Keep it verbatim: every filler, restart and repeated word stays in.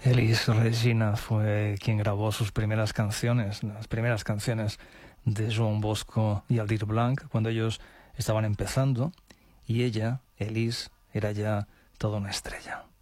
Elis Regina fue quien grabó sus primeras canciones, las primeras canciones de Joan Bosco y Aldir Blanc, cuando ellos estaban empezando, y ella, Elis, era ya toda una estrella.